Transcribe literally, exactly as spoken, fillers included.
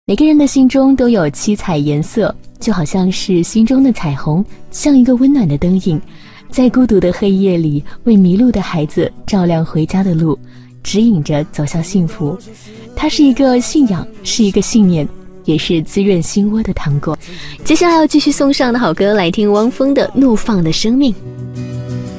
每个人的心中都有七彩颜色，就好像是心中的彩虹，像一个温暖的灯影，在孤独的黑夜里为迷路的孩子照亮回家的路，指引着走向幸福。它是一个信仰，是一个信念，也是滋润心窝的糖果。接下来要继续送上的好歌，来听汪峰的《怒放的生命》。